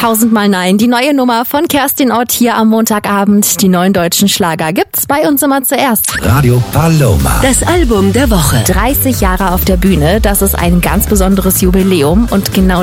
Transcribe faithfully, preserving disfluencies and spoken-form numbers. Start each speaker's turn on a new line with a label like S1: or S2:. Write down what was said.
S1: Tausendmal Nein, die neue Nummer von Kerstin Ott hier am Montagabend. Die neuen deutschen Schlager gibt's bei uns immer zuerst.
S2: Radio Paloma.
S3: Das Album der Woche.
S1: dreißig Jahre auf der Bühne, das ist ein ganz besonderes Jubiläum und genau